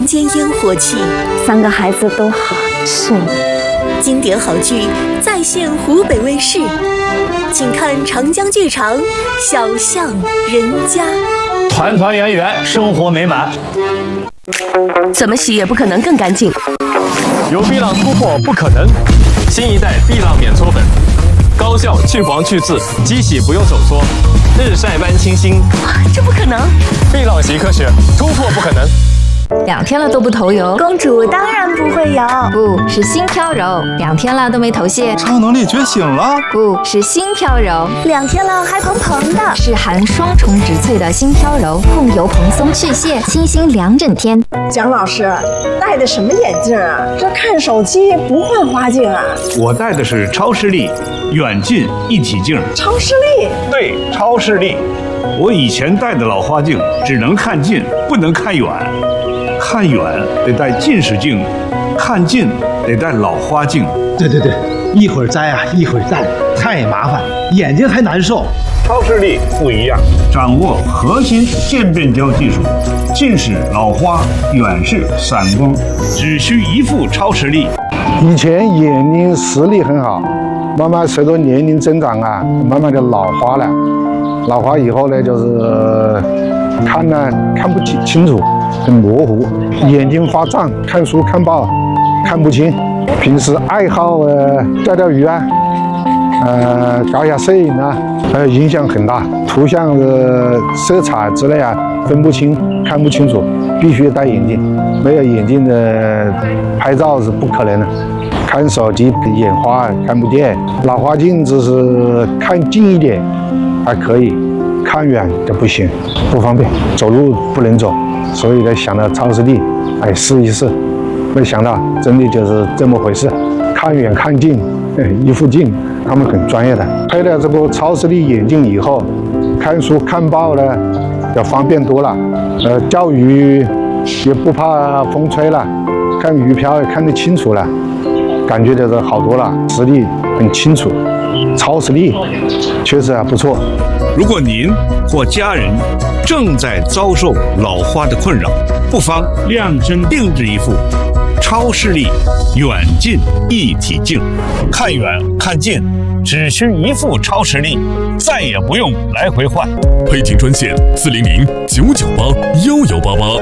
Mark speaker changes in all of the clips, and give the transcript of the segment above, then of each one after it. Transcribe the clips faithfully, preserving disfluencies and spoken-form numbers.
Speaker 1: 间烟火气，
Speaker 2: 三个孩子都好顺利。
Speaker 1: 经典好剧再现湖北卫视，请看长江剧场《小巷人家》，
Speaker 3: 团团圆圆，生活美满。
Speaker 4: 怎么洗也不可能更干净。
Speaker 5: 有碧浪突破不可能，新一代碧浪免搓粉，高效去黄去刺，机洗不用手搓，日晒般清新。
Speaker 4: 这不可能！
Speaker 5: 碧浪洗科学，突破不可能。
Speaker 6: 两天了都不头油，
Speaker 2: 公主当然不会油，
Speaker 6: 不是心飘柔。两天了都没头屑，
Speaker 7: 超能力觉醒了，
Speaker 6: 不是心飘柔。
Speaker 2: 两天了还蓬蓬的，
Speaker 6: 是含双重植萃的心飘柔，控油蓬松去屑，清新两整天。
Speaker 8: 蒋老师戴的什么眼镜啊？这看手机不换花镜啊？
Speaker 9: 我戴的是超视力远近一体镜。
Speaker 8: 超视力？
Speaker 9: 对，超视力。我以前戴的老花镜只能看近，不能看远。看远得戴近视镜，看近得戴老花镜。
Speaker 10: 对对对，一会儿摘啊，一会儿戴，太麻烦，眼睛还难受。
Speaker 9: 超视力不一样，掌握核心渐变焦技术，近视、老花、远视、散光，只需一副超视力。
Speaker 11: 以前眼睛视力很好，慢慢随着年龄增长啊，慢慢就老花了。老花以后呢，就是看呢看不清清楚。很模糊，眼睛发胀，看书看报看不清。平时爱好呃钓钓鱼啊，呃搞一下摄影啊，呃影响很大。图像的色彩之类啊分不清，看不清楚，必须戴眼镜。没有眼镜的拍照是不可能的。看手机眼花看不见，老花镜只是看近一点还可以，看远就不行，不方便，走路不能走。所以呢，想到超视力，哎，试一试，没想到真的就是这么回事。看远看近，一副镜，他们很专业的。配了这个超视力眼镜以后，看书看报呢，要方便多了。呃，钓鱼也不怕风吹了，看鱼漂也看得清楚了，感觉就是好多了，视力很清楚。超视力确实还不错。
Speaker 9: 如果您或家人正在遭受老花的困扰，不妨量身定制一副超视力远近一体镜，看远看近只需一副超视力，再也不用来回换。
Speaker 12: 配听专线四零零九九八幺幺八八。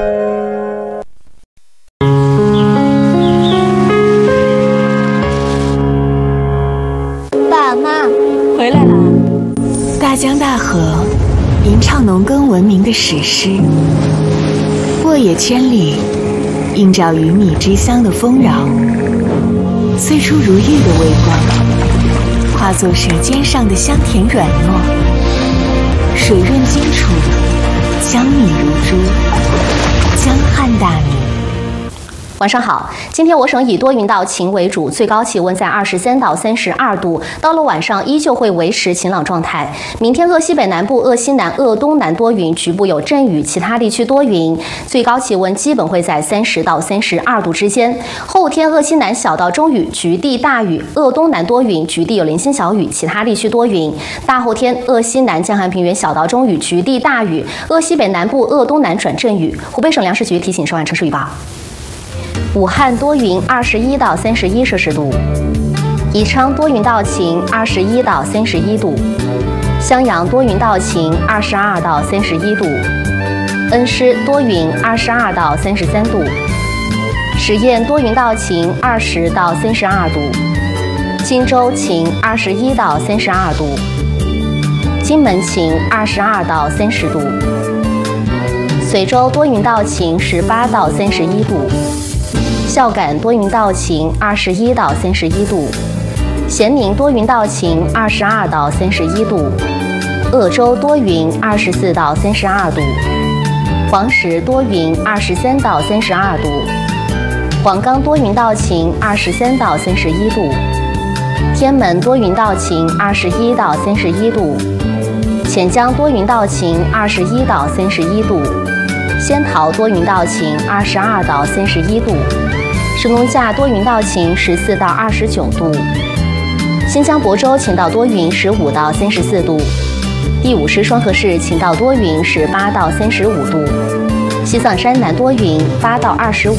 Speaker 2: 爸妈回来了。
Speaker 1: 大江大河，吟唱农耕文明的史诗；沃野千里，映照鱼米之乡的丰饶。最初如玉的微光，化作舌尖上的香甜软糯，水润清楚，江米如珠，江汉大米。
Speaker 4: 晚上好，今天我省以多云到晴为主，最高气温在二十三到三十二度，到了晚上依旧会维持晴朗状态。明天鄂西北南部、鄂西南、鄂东南多云，局部有阵雨，其他地区多云，最高气温基本会在三十到三十二度之间。后天鄂西南小到中雨，局地大雨；鄂东南多云，局地有零星小雨，其他地区多云。大后天鄂西南江汉平原小到中雨，局地大雨；鄂西北南部、鄂东南转阵雨。湖北省粮食局提醒收看城市预报。武汉多云，二十一到三十一摄氏度；宜昌多云到晴，二十一到三十一度；襄阳多云到晴，二十二到三十一度；恩施多云，二十二到三十三度；十堰多云到晴，二十到三十二度；荆州晴，二十一到三十二度；荆门晴，二十二到三十度；随州多云到晴，十八到三十一度。孝感多云到晴，二十一到三十一度；咸宁多云到晴，二十二到三十一度；鄂州多云，二十四到三十二度；黄石多云，二十三到三十二度；黄冈多云到晴，二十三到三十一度；天门多云到晴，二十一到三十一度；潜江多云到晴，二十一到三十一度；仙桃多云到晴，二十二到三十一度；神农架多云到晴，十四到二十九度；新疆亳州晴到多云，十五到三十四度；第五师双河市晴到多云，十八到三十五度；西藏山南多云，八到二十五。